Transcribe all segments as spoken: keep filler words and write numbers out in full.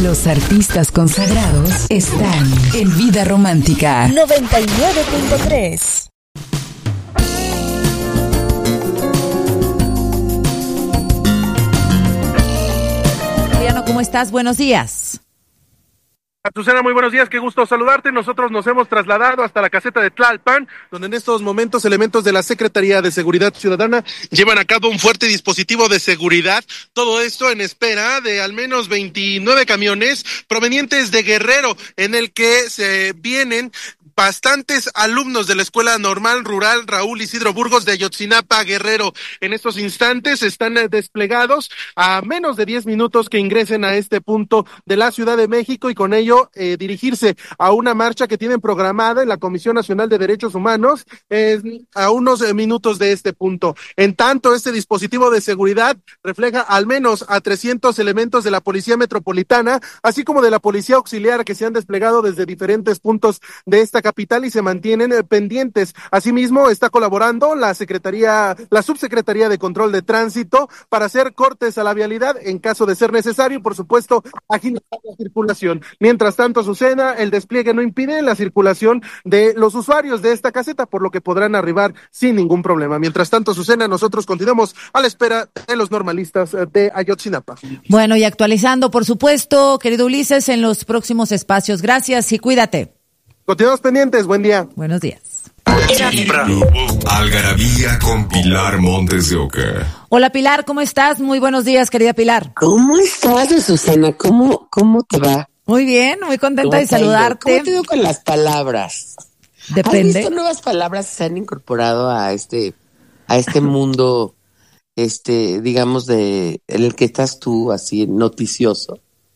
Los artistas consagrados están en Vida Romántica noventa y nueve punto tres. Adriano, ¿cómo estás? Buenos días. Azucena, muy buenos días, qué gusto saludarte. Nosotros nos hemos trasladado hasta la caseta de Tlalpan, donde en estos momentos elementos de la Secretaría de Seguridad Ciudadana llevan a cabo un fuerte dispositivo de seguridad. Todo esto en espera de al menos veintinueve camiones provenientes de Guerrero, en el que se vienen bastantes alumnos de la Escuela Normal Rural Raúl Isidro Burgos de Ayotzinapa, Guerrero. En estos instantes están desplegados a menos de diez minutos que ingresen a este punto de la Ciudad de México y con ello eh, dirigirse a una marcha que tienen programada en la Comisión Nacional de Derechos Humanos eh, a unos eh, minutos de este punto. En tanto, este dispositivo de seguridad refleja al menos a trescientos elementos de la Policía Metropolitana, así como de la Policía Auxiliar que se han desplegado desde diferentes puntos de esta capital y se mantienen eh, pendientes. Asimismo, está colaborando la Secretaría, la Subsecretaría de Control de Tránsito para hacer cortes a la vialidad en caso de ser necesario y, por supuesto, agilizar la circulación. Mientras tanto, Azucena, el despliegue no impide la circulación de los usuarios de esta caseta, por lo que podrán arribar sin ningún problema. Mientras tanto, Azucena, nosotros continuamos a la espera de los normalistas de Ayotzinapa. Bueno, y actualizando, por supuesto, querido Ulises, en los próximos espacios. Gracias y cuídate. Continuamos pendientes, buen día. Buenos días. Algarabía con Pilar Montes de Oca. Hola Pilar, ¿cómo estás? Muy buenos días, querida Pilar. ¿Cómo estás, Susana? ¿Cómo, cómo te va? Muy bien, muy contenta de saludarte. ¿Cómo te digo con las palabras? Depende. ¿Has visto nuevas palabras que se han incorporado a este, a este mundo, este, digamos, de en el que estás tú, así, noticioso?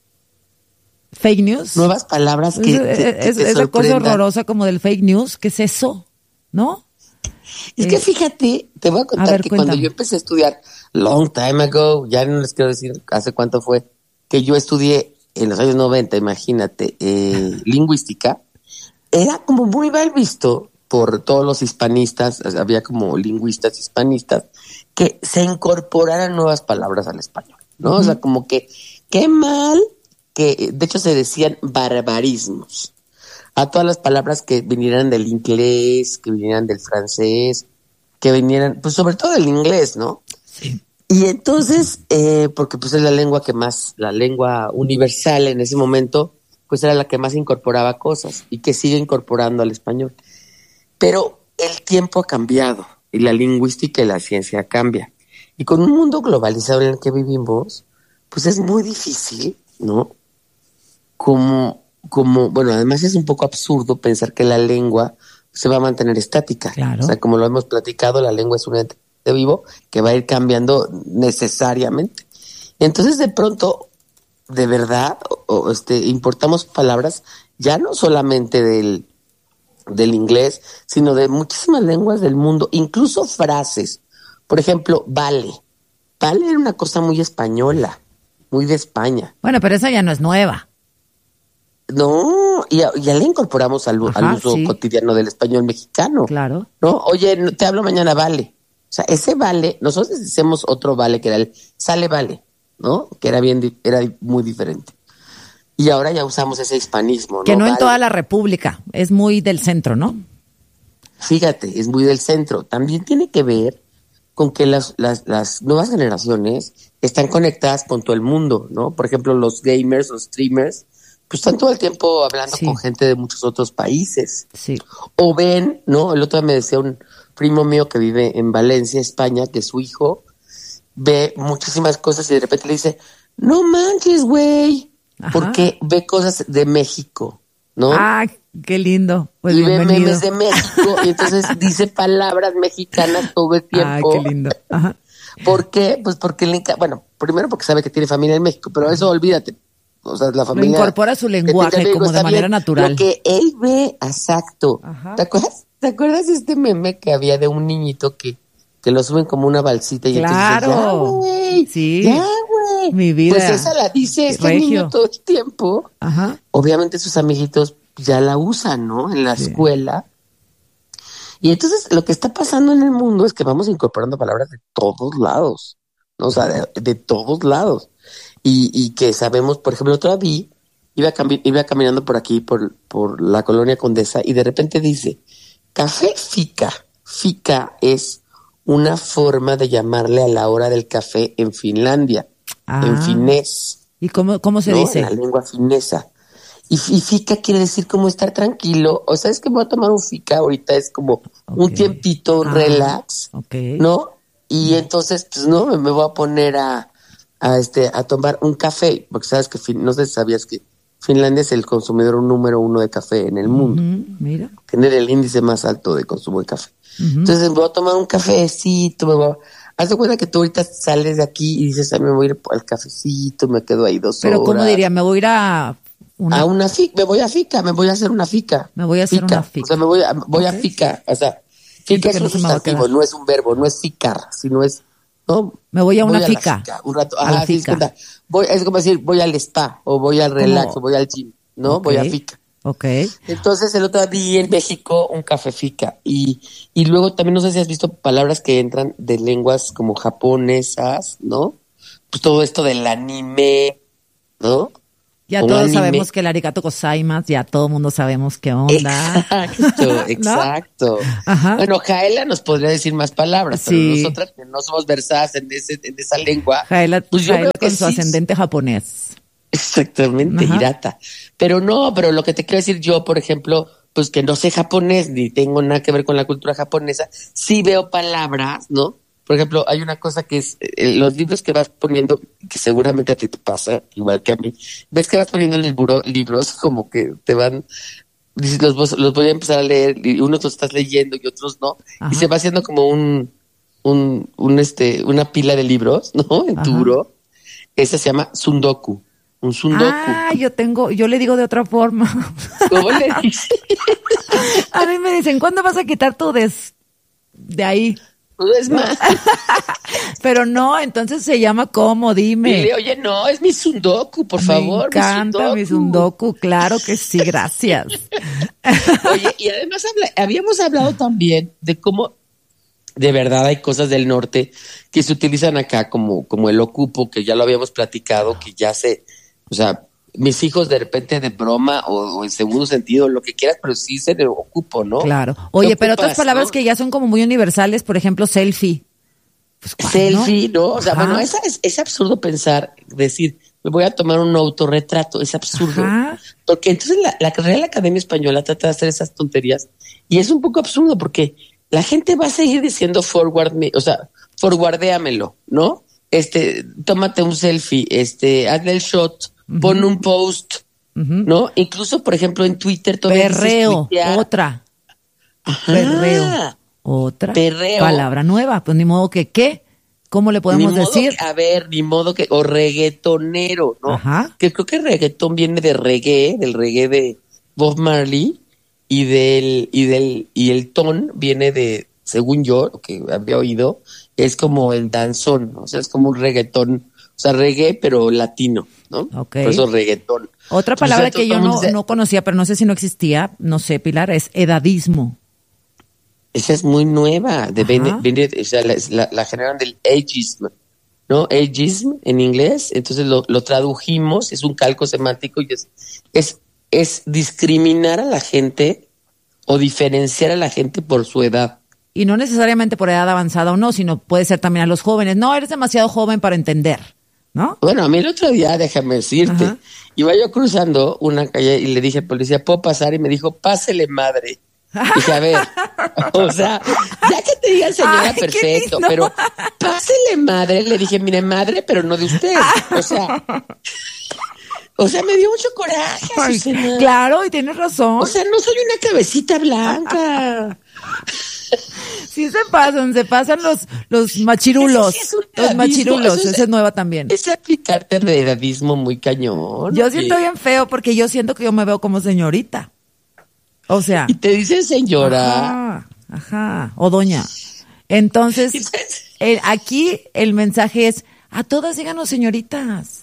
Fake news. Nuevas palabras que es, te, que es, te esa cosa sorprendan. horrorosa como del fake news. ¿Qué es eso? ¿No? Es eh, que fíjate, te voy a contar a ver, que cuéntame. cuando yo empecé a estudiar, long time ago, ya no les quiero decir hace cuánto fue, que yo estudié en los años noventa, imagínate, eh, lingüística, era como muy mal visto por todos los hispanistas, había como lingüistas hispanistas, que se incorporaran nuevas palabras al español, ¿no? Uh-huh. O sea, como que, qué mal, que de hecho se decían barbarismos a todas las palabras que vinieran del inglés, que vinieran del francés, que vinieran, pues sobre todo del inglés, ¿no? Sí. Y entonces, eh, porque pues es la lengua que más, la lengua universal en ese momento, pues era la que más incorporaba cosas y que sigue incorporando al español. Pero el tiempo ha cambiado y la lingüística y la ciencia cambia. Y con un mundo globalizado en el que vivimos, pues es muy difícil, ¿no? Como, como, bueno, además es un poco absurdo pensar que la lengua se va a mantener estática. Claro. O sea, como lo hemos platicado, la lengua es un ente vivo que va a ir cambiando necesariamente. Entonces, de pronto, de verdad, o, o, este, importamos palabras ya no solamente del, del inglés, sino de muchísimas lenguas del mundo, incluso frases. Por ejemplo, vale. Vale era una cosa muy española, muy de España. Bueno, pero esa ya no es nueva. No, ya, ya le incorporamos al, Ajá, al uso sí. cotidiano del español mexicano. Claro. ¿No? Oye, te hablo mañana, vale. O sea, ese vale, nosotros decíamos otro vale que era el sale vale, ¿no? Que era bien, era muy diferente. Y ahora ya usamos ese hispanismo, ¿no? Que no vale. En toda la República, es muy del centro, ¿no? Fíjate, es muy del centro. También tiene que ver con que las, las, las nuevas generaciones están conectadas con todo el mundo, ¿no? Por ejemplo, los gamers, los streamers, pues están todo el tiempo hablando Sí. con gente de muchos otros países. Sí. O ven, ¿no? El otro día me decía un primo mío que vive en Valencia, España, que su hijo ve muchísimas cosas y de repente le dice, no manches, güey, Ajá. porque ve cosas de México, ¿no? Ah, qué lindo. Pues y ve bienvenido. memes de México y entonces dice palabras mexicanas todo el tiempo. Ah, qué lindo. Ajá. ¿Por qué? Pues porque le enca- bueno, primero porque sabe que tiene familia en México, pero eso olvídate. O sea, la Lo familia incorpora a su lenguaje México como de está manera bien. natural. Lo que él ve, exacto. Ajá. ¿Te acuerdas? ¿Te acuerdas de este meme que había de un niñito que, que lo suben como una balsita y Claro. entonces dice, ya, güey, Sí. ya, güey. Mi vida. Pues esa la dice este Regio. niño todo el tiempo. Ajá. Obviamente sus amiguitos ya la usan, ¿no? En la Sí. escuela. Y entonces lo que está pasando en el mundo es que vamos incorporando palabras de todos lados, ¿no? O sea, de, de todos lados. Y, y que sabemos, por ejemplo, otra vi iba, cami- iba caminando por aquí, por, por la colonia Condesa, y de repente dice, café fika. Fika es una forma de llamarle a la hora del café en Finlandia, Ah. en finés. ¿Y cómo, cómo se ¿no? dice? En la lengua finesa. Y, y fika quiere decir como estar tranquilo. O sea, es que voy a tomar un fika ahorita, es como un Ok. tiempito, Ah, relax, ok. ¿no? Y entonces, pues no, me, me voy a poner a, a este a tomar un café, porque sabes que, fin- no sé si sabías que Finlandia es el consumidor número uno de café en el mundo. Ujú, mira. Tiene el índice más alto de consumo de café. Ujú. Entonces, me voy a tomar un cafecito, me voy a... Haz de cuenta que tú ahorita sales de aquí y dices, a mí me voy a ir al cafecito, me quedo ahí dos Pero horas. ¿cómo diría? Me voy a ir a una... A una fica, me voy a fica, me voy a hacer una fica. Me voy a hacer una fica. O sea, me voy a, voy a Ok. fica. O sea, Siento fica que es no un se me va a sustantivo, quedar. no es un verbo, no es ficar, sino es, ¿no? Me voy a una la fica. Un rato, A la ajá, sí, es fica. cuenta. Voy, es como decir, voy al spa, o voy al relax, Como- o voy al gym, ¿no? Ok. Voy a fica. Ok. Entonces, el otro día vi en México un café fica. Y, y luego también no sé si has visto palabras que entran de lenguas como japonesas, ¿no? Pues todo esto del anime, ¿no? Ya Un todos anime. sabemos que el arigato gozaimasu, ya todo el mundo sabemos qué onda. Exacto, exacto. Ajá. Bueno, Jaela nos podría decir más palabras, Sí. pero nosotras que no somos versadas en, ese, en esa lengua, Jaela, pues yo Jaela creo que con su sí. ascendente japonés. Exactamente, Ajá. Hirata. Pero no, pero lo que te quiero decir yo, por ejemplo, pues que no sé japonés ni tengo nada que ver con la cultura japonesa, sí veo palabras, ¿no? Por ejemplo, hay una cosa que es eh, los libros que vas poniendo, que seguramente a ti te pasa, igual que a mí, ves que vas poniendo en el buró libros como que te van, dices, los, vos- los voy a empezar a leer y unos los estás leyendo y otros no, Ajá. y se va haciendo como un, un, un este, una pila de libros, ¿no? En tu Ajá. buró. Esa se llama sundoku, un sundoku. Ah, yo tengo, yo le digo de otra forma. ¿Cómo le dices? A mí me dicen, ¿cuándo vas a quitar tu des de ahí? Es más, Pero no, entonces se llama ¿cómo? Dime. dile, oye, no, es mi sundoku, por favor. Me encanta mi sundoku, claro que sí, gracias. Oye, y además habla- habíamos hablado también de cómo de verdad hay cosas del norte que se utilizan acá como, como el ocupo, que ya lo habíamos platicado, que ya se, o sea, mis hijos de repente de broma o, o en segundo sentido, lo que quieras, pero sí se le ocupo, ¿no? Claro. Oye, ¿Qué pero ocupas, otras palabras no? que ya son como muy universales, por ejemplo, selfie. Pues, ¿cuál, Selfie, ¿no? O sea, Ajá. bueno, esa es, es absurdo pensar, decir, me voy a tomar un autorretrato, es absurdo. Ajá. Porque entonces la, la Real Academia Española trata de hacer esas tonterías y es un poco absurdo porque la gente va a seguir diciendo forward me, o sea, forwardéamelo, ¿no? Este, tómate un selfie, este, hazle el shot, pon un post, Ujú. ¿no? Incluso, por ejemplo, en Twitter todavía dices Perreo, tuitear. otra. Ajá. Perreo. Otra. Perreo. Palabra nueva. Pues ni modo que qué. ¿Cómo le podemos Ni modo decir? que- a ver, ni modo que, o reggaetonero, ¿no? Ajá. Que creo que reggaetón viene de reggae, del reggae de Bob Marley, y del, y del, y el ton viene de, según yo, lo que había oído, es como el danzón, ¿no? O sea, es como un reggaetón, o sea, reggae, pero latino, ¿no? Ok. Por eso reggaetón. Otra Entonces, palabra todo que yo el mundo no, dice, no conocía, pero no sé si no existía, no sé, Pilar, es edadismo. esa es muy nueva, de Ajá. viene, viene- o sea, la, la, la generan del ageism, ¿no? Ageism en inglés, entonces lo, lo tradujimos, es un calco semántico y es, es, es discriminar a la gente o diferenciar a la gente por su edad. Y no necesariamente por edad avanzada o no, sino puede ser también a los jóvenes. No, eres demasiado joven para entender, ¿no? Bueno, a mí el otro día, déjame decirte, Ajá. iba yo cruzando una calle y le dije al policía, ¿puedo pasar? Y me dijo, pásele madre. Dije, a ver, o sea, ya que te digan señora, Ay, qué perfecto, lindo. pero pásele madre. Le dije, mire, madre, pero no de usted. O sea, o sea, me dio mucho coraje, Ay, Azucena. claro, y tienes razón. O sea, no soy una cabecita blanca. Sí se pasan, se pasan los, los machirulos. Ese sí es un Los edadismo, machirulos, eso es- esa es nueva también. Es aplicarte de edadismo muy cañón. Yo oye. siento bien feo porque yo siento que yo me veo como señorita. O sea. Y te dicen señora. Ajá, ajá, o doña. Entonces, el- aquí el mensaje es, a todas díganos señoritas.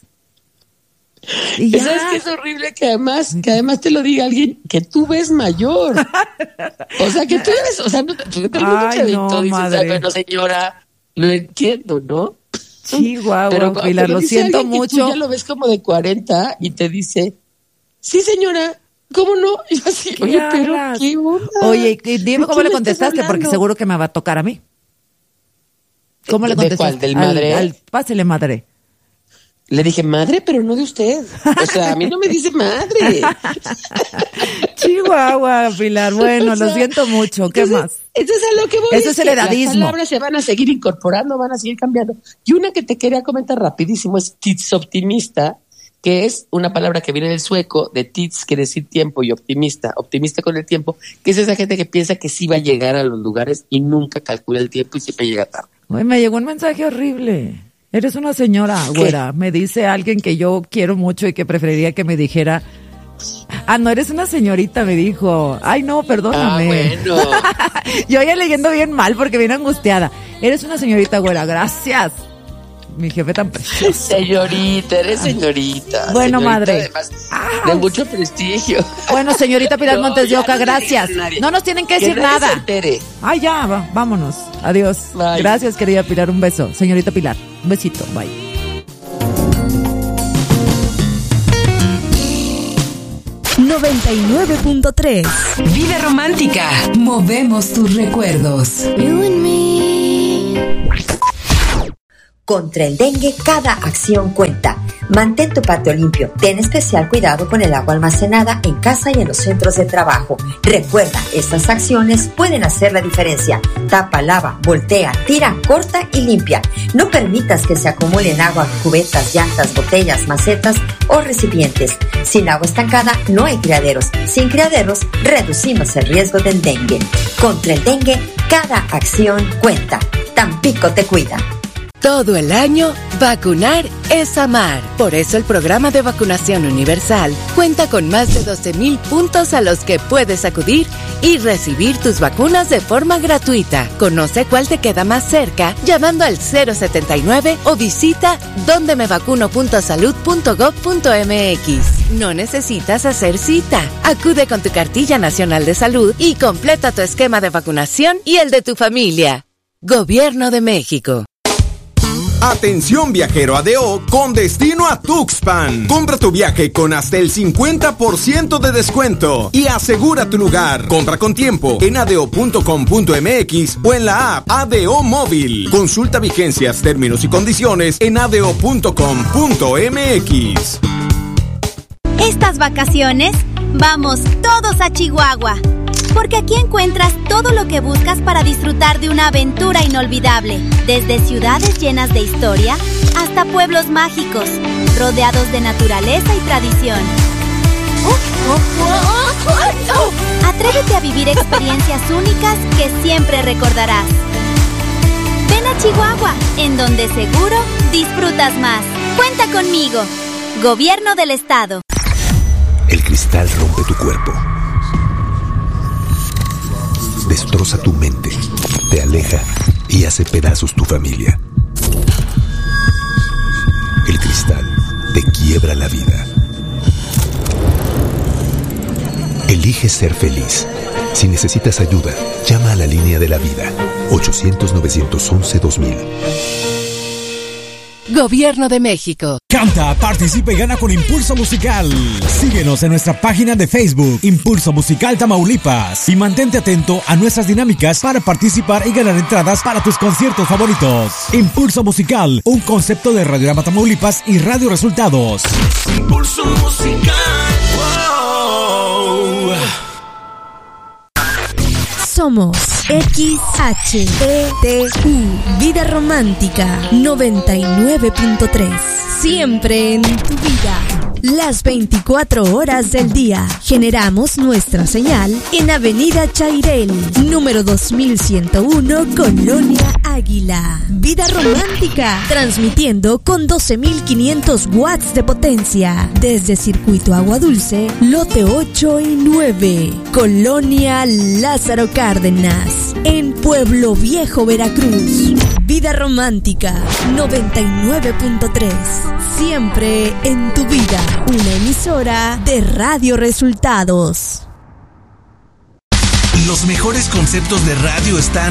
Y ya. ¿Sabes qué es horrible? Que además, que además te lo diga alguien que tú ves mayor. O sea, que tú eres, o sea, no te, tú te ves Ay, chavito, no, dices, madre. "Ay, bueno, señora, lo entiendo, ¿no?" Chihuahua, Pero, Pilar, pero lo dice siento alguien que mucho. Tú ya lo ves como de cuarenta y te dice, sí señora, ¿cómo no? Y yo así, oye, pero qué onda. Oye, dime cómo le contestaste, porque seguro que me va a tocar a mí. ¿Cómo le contestaste? ¿De cuál? ¿Del madre? Al, al, pásele, madre. Le dije, madre, pero no de usted. O sea, a mí no me dice madre. Chihuahua, Pilar. Bueno, o sea, lo siento mucho. ¿Qué entonces, más? Entonces, a lo que voy Eso es el edadismo. Las palabras se van a seguir incorporando, van a seguir cambiando. Y una que te quería comentar rapidísimo es tidsoptimista, que es una palabra que viene del sueco, de tids, quiere decir tiempo, y optimista, optimista con el tiempo, que es esa gente que piensa que sí va a llegar a los lugares y nunca calcula el tiempo y siempre llega tarde. Uy, me llegó un mensaje horrible. Eres una señora, güera. ¿Qué? Me dice alguien que yo quiero mucho y que preferiría que me dijera... Ah, no, eres una señorita, me dijo. Ay, no, perdóname. Ah, bueno. Yo ya leyendo bien mal porque viene angustiada. Eres una señorita, güera, gracias. Mi jefe tan precioso. Señorita, eres señorita. Bueno, señorita, madre. Además, de mucho prestigio. Bueno, señorita Pilar no, Montes de Oca, no gracias. No nos tienen que decir que nada. Se entere. Ay, ya, va, vámonos. Adiós. Bye. Gracias, querida Pilar. Un beso. Señorita Pilar, un besito. Bye. noventa y nueve punto tres. Vida romántica. Movemos tus recuerdos. You and me. Contra el dengue, cada acción cuenta. Mantén tu patio limpio. Ten especial cuidado con el agua almacenada en casa y en los centros de trabajo. Recuerda, estas acciones pueden hacer la diferencia. Tapa, lava, voltea, tira, corta y limpia. No permitas que se acumulen agua en cubetas, llantas, botellas, macetas o recipientes. Sin agua estancada no hay criaderos. Sin criaderos reducimos el riesgo del dengue. Contra el dengue, cada acción cuenta. Tampico te cuida. Todo el año, vacunar es amar. Por eso el programa de vacunación universal cuenta con más de doce mil puntos a los que puedes acudir y recibir tus vacunas de forma gratuita. Conoce cuál te queda más cerca llamando al cero setenta y nueve o visita donde me vacuno punto salud punto gob punto eme equis. No necesitas hacer cita. Acude con tu cartilla nacional de salud y completa tu esquema de vacunación y el de tu familia. Gobierno de México. Atención viajero A D O con destino a Tuxpan. Compra tu viaje con hasta el cincuenta por ciento de descuento y asegura tu lugar. Compra con tiempo en adeo punto com punto eme equis o en la app A D O Móvil. Consulta vigencias, términos y condiciones en adeo punto com punto eme equis. Estas vacaciones, vamos todos a Chihuahua. Porque aquí encuentras todo lo que buscas para disfrutar de una aventura inolvidable. Desde ciudades llenas de historia hasta pueblos mágicos, rodeados de naturaleza y tradición. Atrévete a vivir experiencias únicas que siempre recordarás. Ven a Chihuahua, en donde seguro disfrutas más. Cuenta conmigo. Gobierno del Estado. El cristal rompe tu cuerpo. Destroza tu mente, te aleja y hace pedazos tu familia. El cristal te quiebra la vida. Elige ser feliz. Si necesitas ayuda, llama a la línea de la vida. ochocientos, novecientos once, dos mil. Gobierno de México. Canta, participa y gana con Impulso Musical. Síguenos en nuestra página de Facebook, Impulso Musical Tamaulipas. Y mantente atento a nuestras dinámicas para participar y ganar entradas para tus conciertos favoritos. Impulso Musical, un concepto de Radiograma Tamaulipas y Radio Resultados. Impulso Musical. Wow. Somos X H E T U, Vida Romántica noventa y nueve punto tres. Siempre en tu vida. Las veinticuatro horas del día. Generamos nuestra señal en Avenida Chairel, número dos mil ciento uno, Colonia Águila. Vida Romántica, transmitiendo con doce mil quinientos watts de potencia. Desde Circuito Agua Dulce, lote ocho y nueve, Colonia Lázaro Cárdenas, en Pueblo Viejo, Veracruz. Vida Romántica noventa y nueve punto tres. Siempre en tu vida. Una emisora de Radio Resultados. Los mejores conceptos de radio están